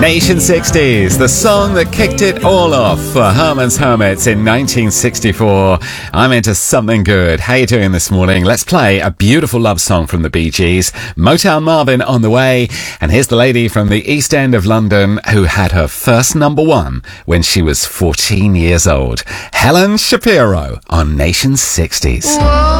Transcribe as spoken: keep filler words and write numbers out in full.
Nation sixties, the song that kicked it all off for Herman's Hermits in nineteen sixty-four. I'm into something good. How you doing this morning? Let's play a beautiful love song from the Bee Gees. Motown Marvin on the way. And here's the lady from the East End of London who had her first number one when she was fourteen years old. Helen Shapiro on Nation sixties. Whoa.